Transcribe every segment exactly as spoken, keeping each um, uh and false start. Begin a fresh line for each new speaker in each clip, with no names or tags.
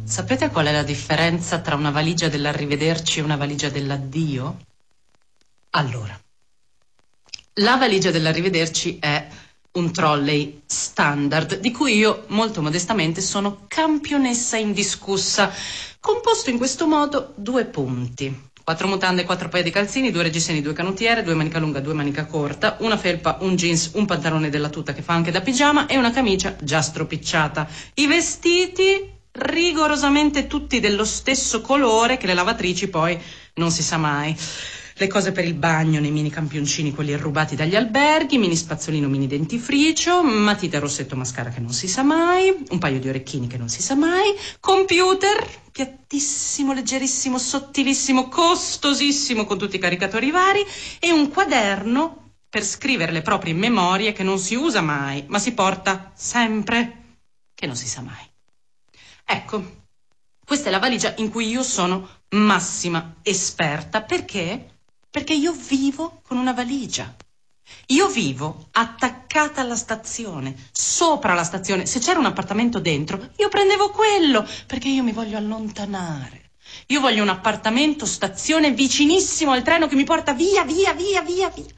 Sapete qual è la differenza tra una valigia dell'arrivederci e una valigia dell'addio? Allora, la valigia dell'arrivederci è un trolley standard, di cui io molto modestamente sono campionessa indiscussa, composto in questo modo: due punti, quattro mutande, quattro paia di calzini, due reggiseni, due canottiere, due manica lunga, due manica corta, una felpa, un jeans, un pantalone della tuta che fa anche da pigiama e una camicia già stropicciata. I vestiti rigorosamente tutti dello stesso colore, che le lavatrici poi non si sa mai. Le cose per il bagno nei mini campioncini, quelli rubati dagli alberghi, mini spazzolino, mini dentifricio, matita, rossetto, mascara che non si sa mai, un paio di orecchini che non si sa mai, computer piattissimo, leggerissimo, sottilissimo, costosissimo con tutti i caricatori vari e un quaderno per scrivere le proprie memorie che non si usa mai, ma si porta sempre, che non si sa mai. Ecco, questa è la valigia in cui io sono massima esperta. Perché? Perché io vivo con una valigia. Io vivo attaccata alla stazione, sopra la stazione. Se c'era un appartamento dentro, io prendevo quello, perché io mi voglio allontanare. Io voglio un appartamento stazione vicinissimo al treno che mi porta via, via, via, via, via.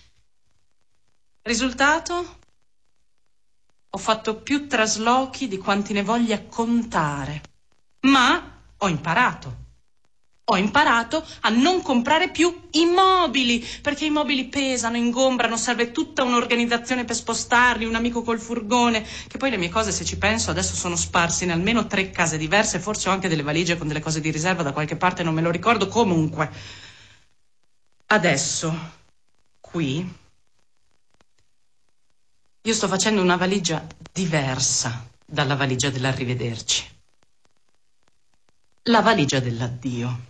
Risultato? Ho fatto più traslochi di quanti ne voglia contare. Ma ho imparato. Ho imparato a non comprare più immobili, perché i mobili pesano, ingombrano, serve tutta un'organizzazione per spostarli, un amico col furgone, che poi le mie cose, se ci penso, adesso sono sparse in almeno tre case diverse, forse ho anche delle valigie con delle cose di riserva da qualche parte, non me lo ricordo. Comunque, adesso, qui, io sto facendo una valigia diversa dalla valigia dell'arrivederci. La valigia dell'addio.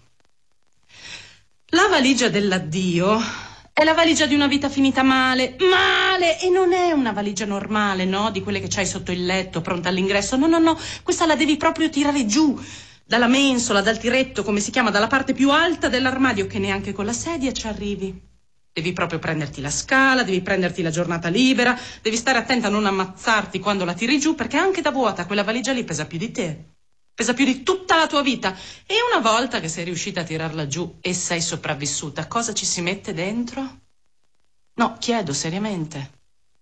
La valigia dell'addio è la valigia di una vita finita male, male, e non è una valigia normale, no? Di quelle che c'hai sotto il letto, pronta all'ingresso. No, no, no, questa la devi proprio tirare giù, dalla mensola, dal tiretto, come si chiama, dalla parte più alta dell'armadio, che neanche con la sedia ci arrivi. Devi proprio prenderti la scala, devi prenderti la giornata libera, devi stare attenta a non ammazzarti quando la tiri giù, perché anche da vuota quella valigia lì pesa più di te. Pesa più di tutta la tua vita. E una volta che sei riuscita a tirarla giù e sei sopravvissuta, cosa ci si mette dentro? No, chiedo seriamente.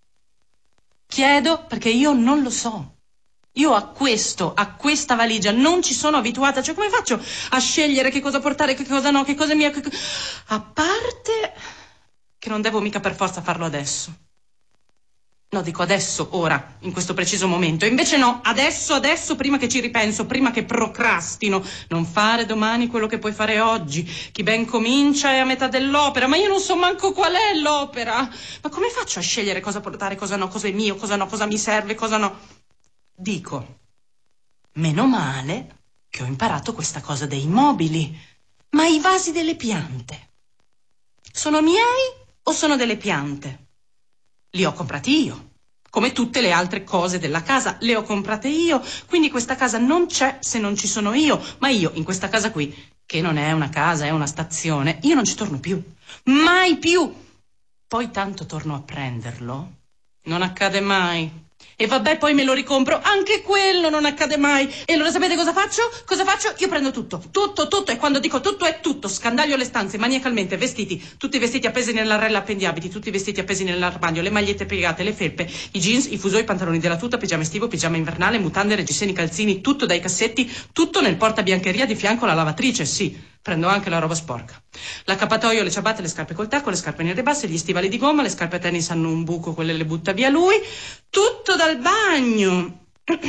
Chiedo perché io non lo so. Io a questo, a questa valigia non ci sono abituata. Cioè, come faccio a scegliere che cosa portare, che cosa no, che cosa mia... Che... A parte che non devo mica per forza farlo adesso. No, dico adesso, ora, in questo preciso momento. Invece no, adesso, adesso, prima che ci ripenso, prima che procrastino. Non fare domani quello che puoi fare oggi. Chi ben comincia è a metà dell'opera, ma io non so manco qual è l'opera. Ma come faccio a scegliere cosa portare, cosa no, cosa è mio, cosa no, cosa mi serve, cosa no? Dico, meno male che ho imparato questa cosa dei mobili. Ma i vasi delle piante sono miei o sono delle piante? Li ho comprati io, come tutte le altre cose della casa, le ho comprate io, quindi questa casa non c'è se non ci sono io, ma io in questa casa qui, che non è una casa, è una stazione, io non ci torno più, mai più. Poi tanto torno a prenderlo, non accade mai. E vabbè, poi me lo ricompro, anche quello non accade mai. E allora sapete cosa faccio? Cosa faccio? Io prendo tutto, tutto, tutto, e quando dico tutto è tutto. Scandaglio le stanze maniacalmente, vestiti, tutti i vestiti appesi nella rella appendiabiti, tutti i vestiti appesi nell'armadio, le magliette piegate, le felpe, i jeans, i fusoi, i pantaloni della tuta, pigiama estivo, pigiama invernale, mutande, reggiseni, calzini, tutto dai cassetti, tutto nel portabiancheria di fianco alla lavatrice, sì. Prendo anche la roba sporca. L'accappatoio, le ciabatte, le scarpe col tacco, le scarpe nere basse, gli stivali di gomma, le scarpe a tennis hanno un buco, quelle le butta via lui. Tutto dal bagno.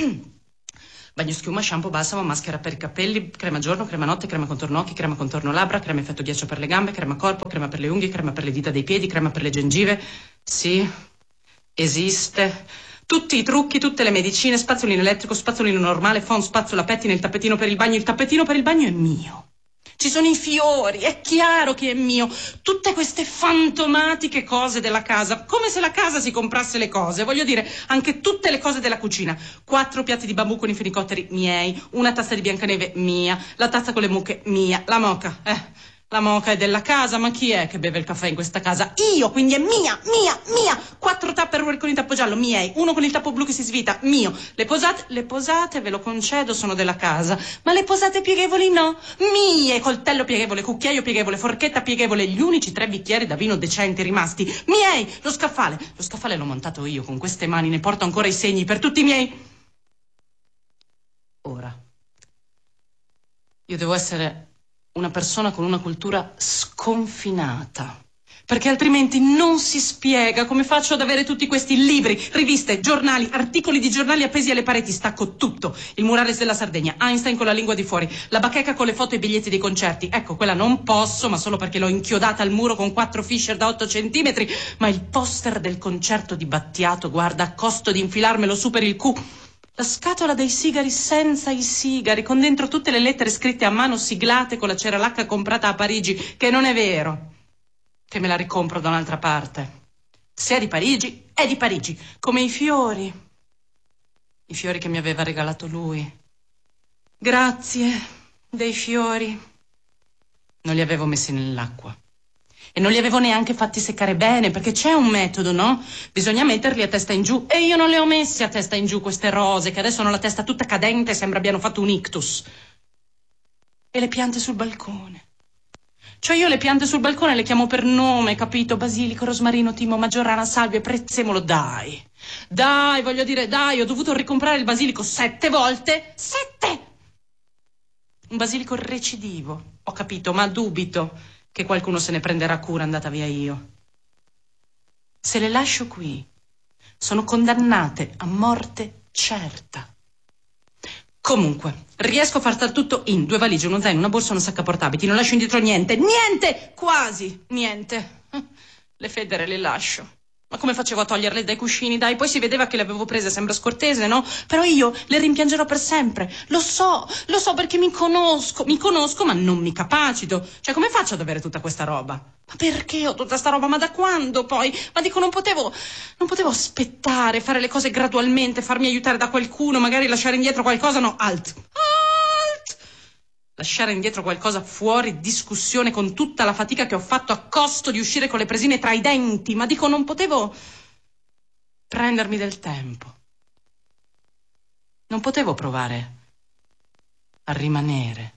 Bagno schiuma, shampoo, balsamo, maschera per i capelli, crema giorno, crema notte, crema contorno occhi, crema contorno labbra, crema effetto ghiaccio per le gambe, crema corpo, crema per le unghie, crema per le dita dei piedi, crema per le gengive. Sì, esiste. Tutti i trucchi, tutte le medicine, spazzolino elettrico, spazzolino normale, phon, spazzola, pettine, il tappetino per il bagno. Il tappetino per il bagno è mio. Ci sono i fiori, è chiaro che è mio. Tutte queste fantomatiche cose della casa, come se la casa si comprasse le cose. Voglio dire, anche tutte le cose della cucina. Quattro piatti di bambù con i fenicotteri miei, una tazza di Biancaneve mia, la tazza con le mucche mia, la moka, eh. La moka è della casa, ma chi è che beve il caffè in questa casa? Io, quindi è mia, mia, mia. Quattro Tupperware con il tappo giallo, miei. Uno con il tappo blu che si svita, mio. Le posate, le posate, ve lo concedo, sono della casa. Ma le posate pieghevoli no, mie. Coltello pieghevole, cucchiaio pieghevole, forchetta pieghevole. Gli unici tre bicchieri da vino decenti rimasti, miei. Lo scaffale, lo scaffale l'ho montato io con queste mani, ne porto ancora i segni per tutti i miei. Ora, io devo essere una persona con una cultura sconfinata, perché altrimenti non si spiega come faccio ad avere tutti questi libri, riviste, giornali, articoli di giornali appesi alle pareti. Stacco tutto: il murales della Sardegna, Einstein con la lingua di fuori, la bacheca con le foto e i biglietti dei concerti. Ecco, quella non posso, ma solo perché l'ho inchiodata al muro con quattro Fisher da otto centimetri. Ma il poster del concerto di Battiato, guarda, a costo di infilarmelo su per il cu. La scatola dei sigari senza i sigari, con dentro tutte le lettere scritte a mano, siglate con la ceralacca comprata a Parigi, che non è vero, che me la ricompro da un'altra parte. Se è di Parigi, è di Parigi, come i fiori. I fiori che mi aveva regalato lui. Grazie dei fiori. Non li avevo messi nell'acqua. E non li avevo neanche fatti seccare bene, perché c'è un metodo, no? Bisogna metterli a testa in giù. E io non le ho messe a testa in giù queste rose, che adesso hanno la testa tutta cadente e sembra abbiano fatto un ictus. E le piante sul balcone. Cioè io le piante sul balcone le chiamo per nome, capito? Basilico, rosmarino, timo, maggiorana, salvia, prezzemolo, dai. Dai, voglio dire, dai, ho dovuto ricomprare il basilico sette volte. Sette! Un basilico recidivo, ho capito, ma dubito che qualcuno se ne prenderà cura andata via io. Se le lascio qui, sono condannate a morte certa. Comunque, riesco a far star tutto in due valigie, uno zaino, una borsa, una sacca portabili. Non lascio indietro niente, niente, quasi niente. Le federe le lascio. Ma come facevo a toglierle dai cuscini, dai? Poi si vedeva che le avevo prese, sembra scortese, no? Però io le rimpiangerò per sempre. Lo so, lo so perché mi conosco, mi conosco, ma non mi capacito. Cioè, come faccio ad avere tutta questa roba? Ma perché ho tutta sta roba? Ma da quando poi? Ma dico, non potevo, non potevo aspettare, fare le cose gradualmente, farmi aiutare da qualcuno, magari lasciare indietro qualcosa, no? Alt. Alt! Lasciare indietro qualcosa fuori discussione con tutta la fatica che ho fatto a costo di uscire con le presine tra i denti. Ma dico, non potevo prendermi del tempo. Non potevo provare a rimanere.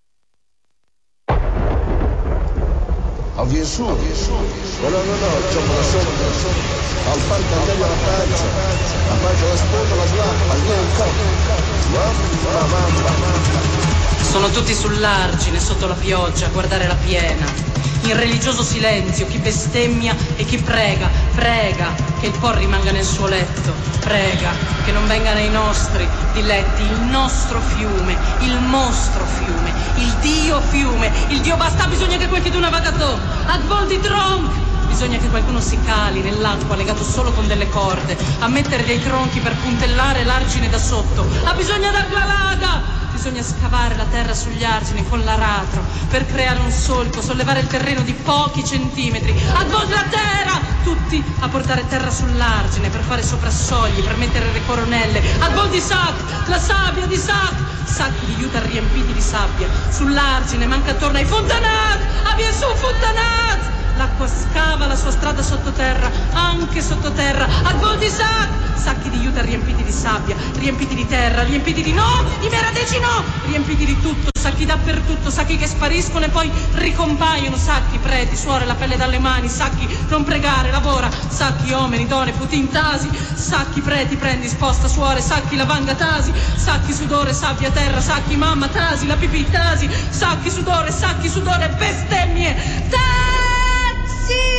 Al via su, no, no, no, facciamo la sombra, al parco andiamo alla panza, a bacio la sponda, la slappa, al via il capo, mamma, mamma.
Sono tutti sull'argine, sotto la pioggia, a guardare la piena. In religioso silenzio, chi bestemmia e chi prega. Prega che il Po rimanga nel suo letto. Prega che non venga nei nostri diletti il nostro fiume, il mostro fiume, il Dio fiume. Il Dio basta, bisogna che qualcuno vada to. Ad vol di tronc. Bisogna che qualcuno si cali nell'acqua legato solo con delle corde, a mettere dei tronchi per puntellare l'argine da sotto. Ha bisogno darla laga! Bisogna scavare la terra sugli argini con l'aratro per creare un solco, sollevare il terreno di pochi centimetri. Ad voi la terra! Tutti a portare terra sull'argine per fare soprassogli, per mettere le coronelle. Ad voi di sac, la sabbia di sac, sacchi di juta riempiti di sabbia. Sull'argine manca attorno ai fontanat! Ah, via su, fontanat! L'acqua scava la sua strada sottoterra, anche sottoterra. Ad voi di sac! Sacchi di juta riempiti di sabbia, riempiti di terra, riempiti di no, i miei radici no, riempiti di tutto, sacchi dappertutto, sacchi che spariscono e poi ricompaiono, sacchi, preti, suore, la pelle dalle mani, sacchi, non pregare, lavora, sacchi, uomini, donne, putin, tasi, sacchi, preti, prendi, sposta, suore, sacchi, lavanga, tasi, sacchi, sudore, sabbia, terra, sacchi, mamma, tasi, la pipì, tasi, sacchi, sudore, sacchi, sudore, bestemmie, taxi!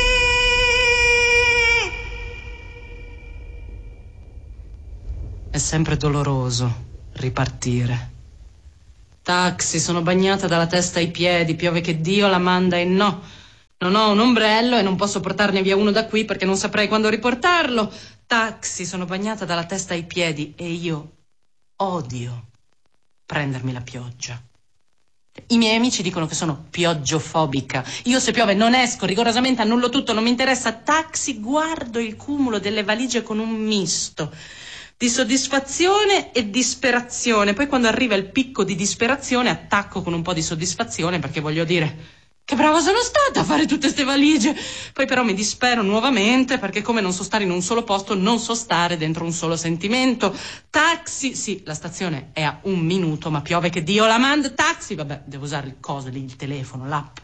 È sempre doloroso ripartire. Taxi, sono bagnata dalla testa ai piedi, piove che Dio la manda e no. Non ho un ombrello e non posso portarne via uno da qui perché non saprei quando riportarlo. Taxi, sono bagnata dalla testa ai piedi e io odio prendermi la pioggia. I miei amici dicono che sono pioggeofobica. Io se piove non esco, rigorosamente annullo tutto, non mi interessa. Taxi, guardo il cumulo delle valigie con un misto di soddisfazione e disperazione. Poi quando arriva il picco di disperazione attacco con un po' di soddisfazione perché voglio dire, Che brava sono stata a fare tutte ste valigie. Poi però mi dispero nuovamente perché come non so stare in un solo posto, non so stare dentro un solo sentimento. Taxi, sì, la stazione è a un minuto, ma piove che Dio la manda. Taxi, vabbè, devo usare il coso lì, il telefono, l'app.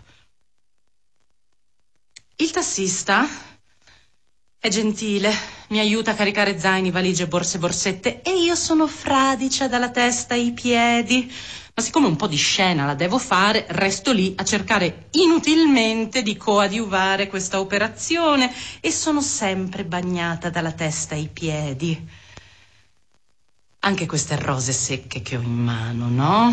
Il tassista è gentile, mi aiuta a caricare zaini, valigie, borse, borsette e io sono fradicia dalla testa ai piedi. Ma siccome un po' di scena la devo fare, resto lì a cercare inutilmente di coadiuvare questa operazione e sono sempre bagnata dalla testa ai piedi. Anche queste rose secche che ho in mano, no?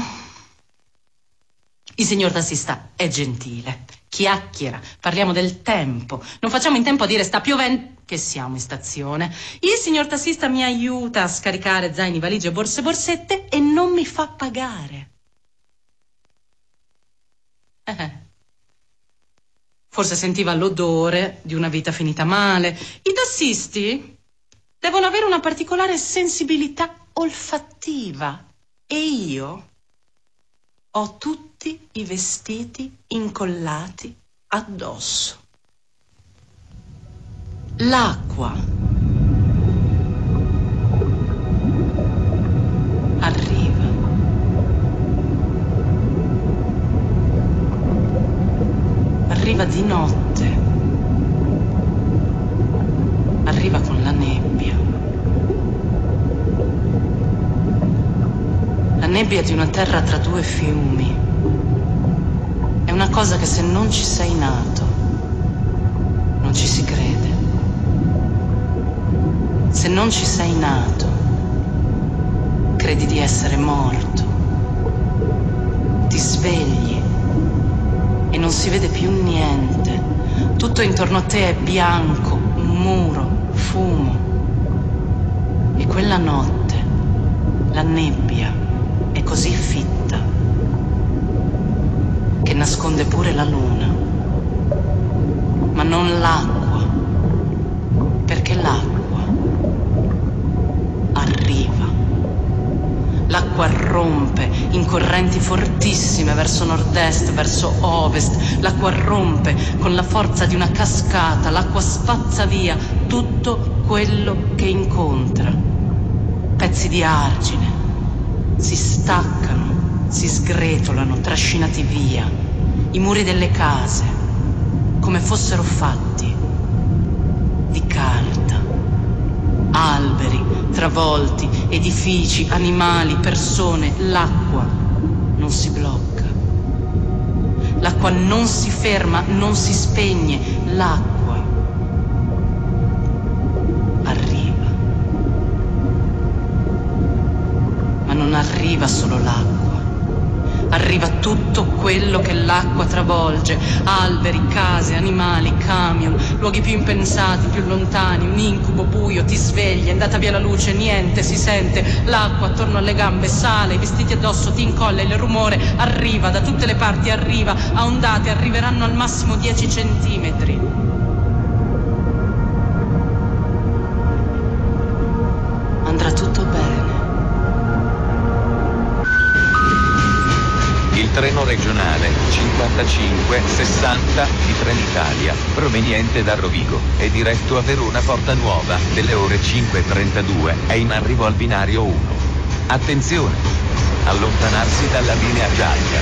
Il signor tassista è gentile, chiacchiera, parliamo del tempo, non facciamo in tempo a dire sta piovendo, che siamo in stazione. Il signor tassista mi aiuta a scaricare zaini, valigie, borse, borsette e non mi fa pagare. Eh. Forse sentiva l'odore di una vita finita male. I tassisti devono avere una particolare sensibilità olfattiva e io ho tutti i vestiti incollati addosso. L'acqua arriva. Arriva di notte. Arriva con la nebbia. La nebbia di una terra tra due fiumi. È una cosa che se non ci sei nato, non ci si crede. Se non ci sei nato, credi di essere morto. Ti svegli e non si vede più niente. Tutto intorno a te è bianco, un muro, fumo. E quella notte la nebbia è così fitta che nasconde pure la luna, ma non l'acqua, perché l'acqua arriva. L'acqua rompe in correnti fortissime verso nord-est, verso ovest. L'acqua rompe con la forza di una cascata. L'acqua spazza via tutto quello che incontra. Pezzi di argine si staccano, si sgretolano, trascinati via. I muri delle case, come fossero fatti di carta. Alberi travolti, edifici, animali, persone. L'acqua non si blocca. L'acqua non si ferma, non si spegne. L'acqua arriva. Ma non arriva solo l'acqua. Arriva tutto quello che l'acqua travolge. Alberi, case, animali, camion, luoghi più impensati, più lontani, un incubo buio, ti svegli, è andata via la luce, niente si sente. L'acqua attorno alle gambe sale, i vestiti addosso ti incolla, il rumore arriva da tutte le parti, arriva a ondate, arriveranno al massimo dieci centimetri. Andrà tutto bene.
Il treno regionale cinquantacinque sessanta di Trenitalia, proveniente da Rovigo e diretto a Verona Porta Nuova, delle ore cinque e trentadue, è in arrivo al binario uno. Attenzione! Allontanarsi dalla linea gialla.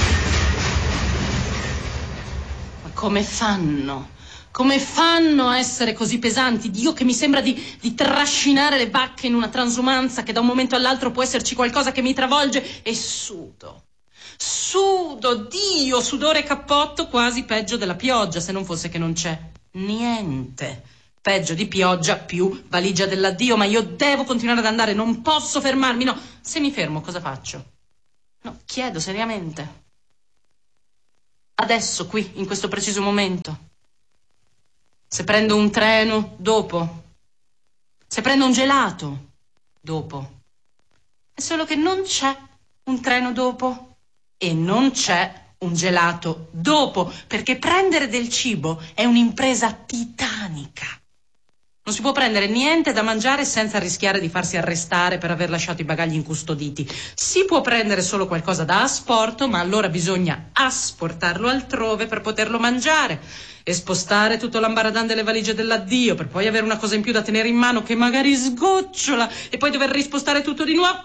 Ma come fanno? Come fanno a essere così pesanti? Dio, che mi sembra di, di trascinare le vacche in una transumanza, che da un momento all'altro può esserci qualcosa che mi travolge e sudo. Sudo, Dio, sudore e cappotto, quasi peggio della pioggia, se non fosse che non c'è niente. Peggio di pioggia più valigia dell'addio, ma io devo continuare ad andare, non posso fermarmi, no. Se mi fermo, cosa faccio? No, chiedo seriamente. Adesso, qui, in questo preciso momento. Se prendo un treno, dopo. Se prendo un gelato, dopo. È solo che non c'è un treno dopo. E non c'è un gelato dopo, perché prendere del cibo è un'impresa titanica. Non si può prendere niente da mangiare senza rischiare di farsi arrestare per aver lasciato i bagagli incustoditi. Si può prendere solo qualcosa da asporto, ma allora bisogna asportarlo altrove per poterlo mangiare e spostare tutto l'ambaradan delle valigie dell'addio per poi avere una cosa in più da tenere in mano che magari sgocciola e poi dover rispostare tutto di nuovo.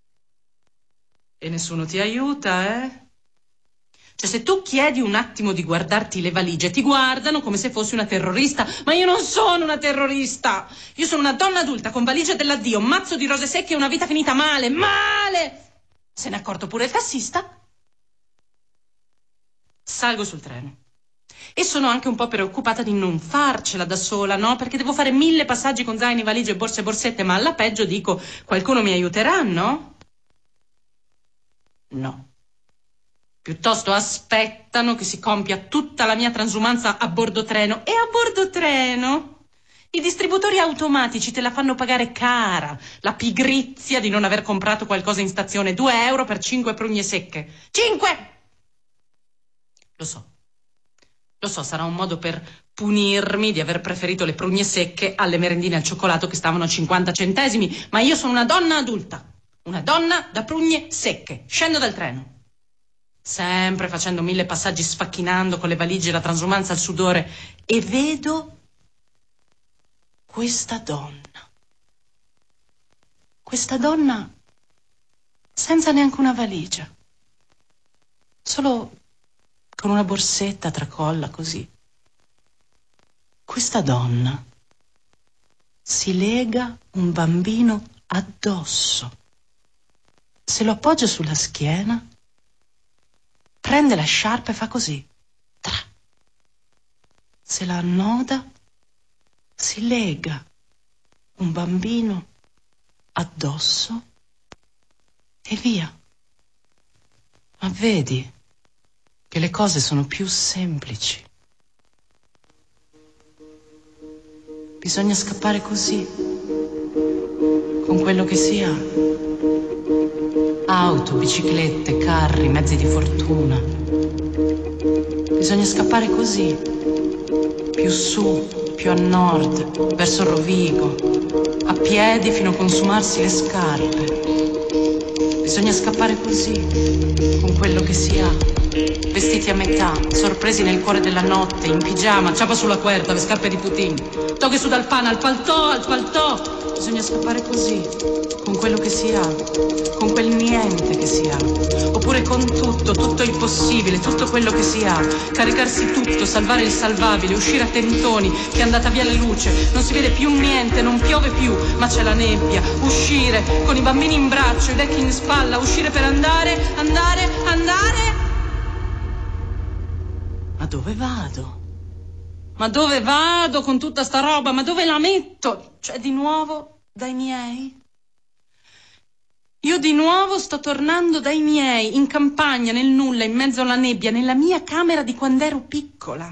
E nessuno ti aiuta, eh? Cioè, se tu chiedi un attimo di guardarti le valigie, ti guardano come se fossi una terrorista. Ma io non sono una terrorista! Io sono una donna adulta con valigia dell'addio, un mazzo di rose secche e una vita finita male, male! Se n'è accorto pure il tassista. Salgo sul treno. E sono anche un po' preoccupata di non farcela da sola, no? Perché devo fare mille passaggi con zaini, valigie, borse e borsette, ma alla peggio dico, qualcuno mi aiuterà, no? No. Piuttosto aspettano che si compia tutta la mia transumanza a bordo treno. E a bordo treno i distributori automatici te la fanno pagare cara. La pigrizia di non aver comprato qualcosa in stazione. Due euro per cinque prugne secche. Cinque! Lo so. Lo so, sarà un modo per punirmi di aver preferito le prugne secche alle merendine al cioccolato che stavano a cinquanta centesimi. Ma io sono una donna adulta. Una donna da prugne secche. Scendo dal treno. Sempre facendo mille passaggi, sfacchinando con le valigie, la transumanza, il sudore, e vedo questa donna. Questa donna senza neanche una valigia, solo con una borsetta tracolla così. Questa donna si lega un bambino addosso, se lo appoggia sulla schiena, prende la sciarpa e fa così. Tra. Se la annoda, si lega un bambino addosso e via. Ma vedi che le cose sono più semplici. Bisogna scappare così, con quello che si ha. Auto, biciclette, carri, mezzi di fortuna. Bisogna scappare così, più su, più a nord, verso Rovigo, a piedi fino a consumarsi le scarpe. Bisogna scappare così, con quello che si ha, vestiti a metà, sorpresi nel cuore della notte, in pigiama, ciapa sulla querta, le scarpe di Putin, toghe su dal pana, al paltò, al paltò. Bisogna scappare così, con quello che si ha, con quel niente che si ha, oppure con tutto, tutto il possibile, tutto quello che si ha, caricarsi tutto, salvare il salvabile, uscire a tentoni, che è andata via la luce, non si vede più niente, non piove più, ma c'è la nebbia, uscire con i bambini in braccio, i vecchi in spalla, uscire per andare, andare, andare. Ma dove vado? Ma dove vado con tutta sta roba? Ma dove la metto? Cioè, di nuovo dai miei? Io di nuovo sto tornando dai miei, in campagna, nel nulla, in mezzo alla nebbia, nella mia camera di quando ero piccola.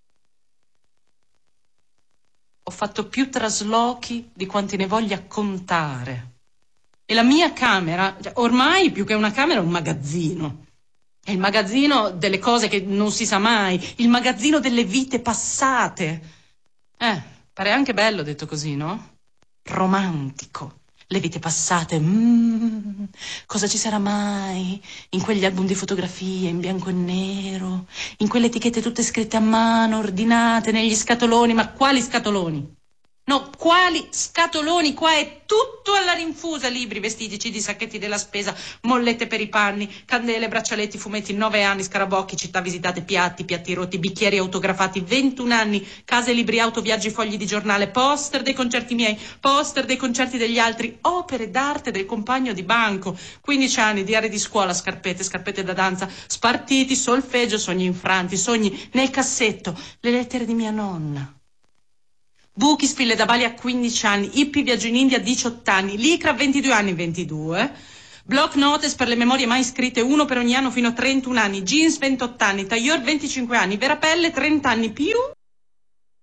Ho fatto più traslochi di quanti ne voglia contare. E la mia camera, ormai più che una camera, è un magazzino. È il magazzino delle cose che non si sa mai, il magazzino delle vite passate. Eh, pare anche bello detto così, no? Romantico. Le vite passate, mm, cosa ci sarà mai in quegli album di fotografie in bianco e nero, in quelle etichette tutte scritte a mano, ordinate negli scatoloni, ma quali scatoloni? No, quali scatoloni? Qua è tutto alla rinfusa, libri, vestiti, cidi, sacchetti della spesa, mollette per i panni, candele, braccialetti, fumetti, nove anni, scarabocchi, città visitate, piatti, piatti rotti, bicchieri autografati, ventuno anni, case, libri, auto, viaggi, fogli di giornale, poster dei concerti miei, poster dei concerti degli altri, opere d'arte del compagno di banco, quindici anni, diari di scuola, scarpette, scarpette da danza, spartiti, solfeggio, sogni infranti, sogni nel cassetto, le lettere di mia nonna. Buchi, spille da Bali a quindici anni, hippie, viaggio in India a diciotto anni, Licra a ventidue anni, ventidue, block notes per le memorie mai scritte, uno per ogni anno fino a trentuno anni, jeans ventotto anni, tailleur venticinque anni, vera pelle trenta anni più